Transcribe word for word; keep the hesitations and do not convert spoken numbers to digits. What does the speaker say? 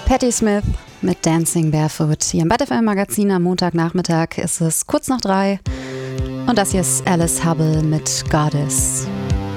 Patti Smith mit Dancing Barefoot. Hier im Bad F M Magazin am Montagnachmittag ist es kurz nach drei. Und das hier ist Alice Hubble mit Goddess.